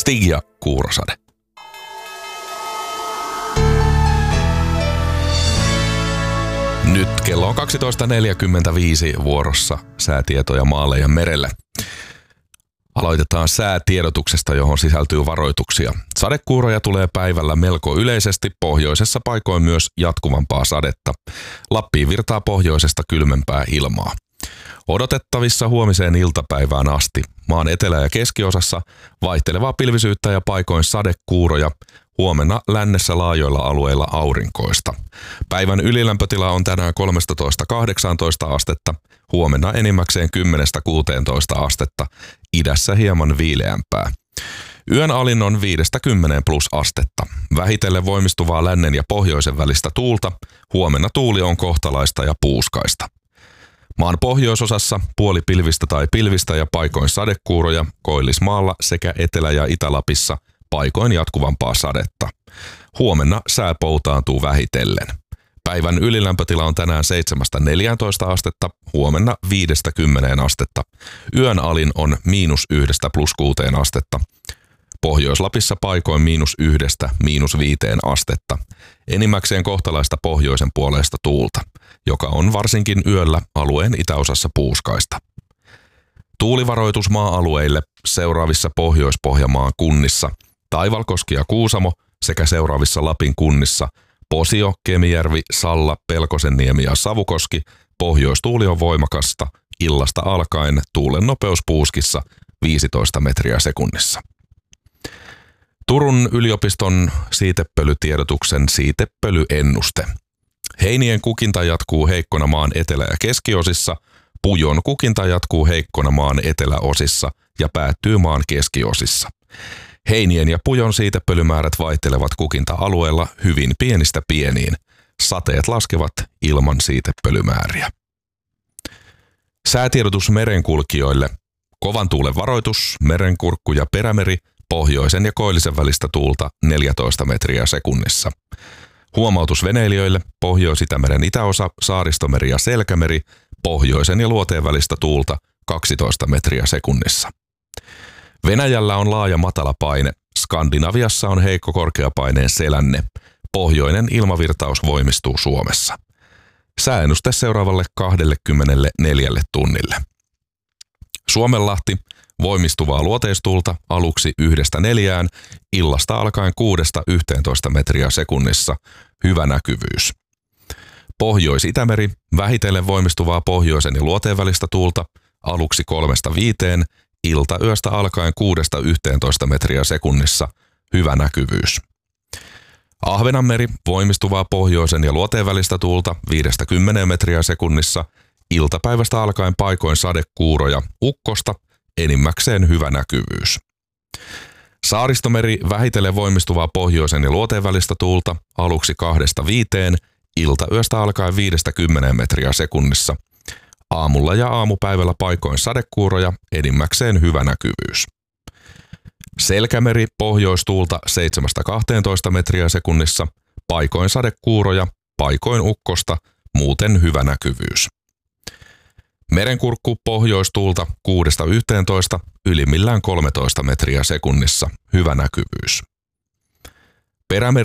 Stig ja Kuurosade. Nyt kello on 12.45 vuorossa säätietoja maalle ja merelle. Aloitetaan säätiedotuksesta, johon sisältyy varoituksia. Sadekuuroja tulee päivällä melko yleisesti, pohjoisessa paikoin myös jatkuvampaa sadetta. Lappiin virtaa pohjoisesta kylmempää ilmaa. Odotettavissa huomiseen iltapäivään asti. Maan etelä- ja keskiosassa vaihtelevaa pilvisyyttä ja paikoin sadekuuroja. Huomenna lännessä laajoilla alueilla aurinkoista. Päivän ylilämpötila on tänään 13-18 astetta, huomenna enimmäkseen 10-16 astetta, idässä hieman viileämpää. Yön alin on 5-10 astetta. Vähitellen voimistuvaa lännen ja pohjoisen välistä tuulta, huomenna tuuli on kohtalaista ja puuskaista. Maan pohjoisosassa puolipilvistä tai pilvistä ja paikoin sadekuuroja, Koillismaalla sekä Etelä- ja Itä-Lapissa paikoin jatkuvampaa sadetta. Huomenna sää poutaantuu vähitellen. Päivän ylilämpötila on tänään 7-14 astetta, huomenna 5-10 astetta. Yön alin on -1 + 6 astetta. Pohjois-Lapissa paikoin -1––5 astetta. Enimmäkseen kohtalaista pohjoisen puoleista tuulta, joka on varsinkin yöllä alueen itäosassa puuskaista. Tuulivaroitus maa-alueille seuraavissa Pohjois-Pohjanmaan kunnissa, Taivalkoski ja Kuusamo sekä seuraavissa Lapin kunnissa Posio, Kemijärvi, Salla, Pelkosenniemi ja Savukoski. Pohjoistuuli on voimakasta, illasta alkaen tuulen nopeus puuskissa 15 metriä sekunnissa. Turun yliopiston siitepölytiedotuksen siitepölyennuste. Heinien kukinta jatkuu heikkona maan etelä- ja keskiosissa, pujon kukinta jatkuu heikkona maan eteläosissa ja päättyy maan keskiosissa. Heinien ja pujon siitepölymäärät vaihtelevat kukinta-alueella hyvin pienistä pieniin. Sateet laskevat ilman siitepölymääriä. Säätiedotus merenkulkijoille. Kovan tuulen varoitus, Merenkurkku ja Perämeri, pohjoisen ja koillisen välistä tuulta 14 metriä sekunnissa. Huomautus veneilijöille, Pohjois-Itämeren itäosa, Saaristomeri ja Selkämeri, pohjoisen ja luoteen välistä tuulta 12 metriä sekunnissa. Venäjällä on laaja matala paine. Skandinaviassa on heikko korkeapaineen selänne. Pohjoinen ilmavirtaus voimistuu Suomessa. Sääennuste seuraavalle 24 tunnille. Suomenlahti, voimistuvaa luoteistuulta aluksi 1–4, illasta alkaen 6–11 metriä sekunnissa, hyvä näkyvyys. Pohjois-Itämeri, vähitellen voimistuvaa pohjoisen ja luoteen välistä tuulta aluksi 3–5, iltayöstä alkaen 6–11 metriä sekunnissa, hyvä näkyvyys. Ahvenanmeri, voimistuvaa pohjoisen ja luoteen välistä tuulta 5–10 metriä sekunnissa, iltapäivästä alkaen paikoin sadekuuroja, ukkosta, enimmäkseen hyvä näkyvyys. Saaristomeri, vähitellen voimistuvaa pohjoisen ja luoteen välistä tuulta aluksi 2–5, iltayöstä alkaen 5–10 metriä sekunnissa. Aamulla ja aamupäivällä paikoin sadekuuroja, enimmäkseen hyvä näkyvyys. Selkämeri, pohjoistuulta 7–12 metriä sekunnissa, paikoin sadekuuroja, paikoin ukkosta, muuten hyvä näkyvyys. Merenkurkku, pohjoistuulta 6–11, ylimmillään 13 metriä sekunnissa, hyvä näkyvyys. Perämeri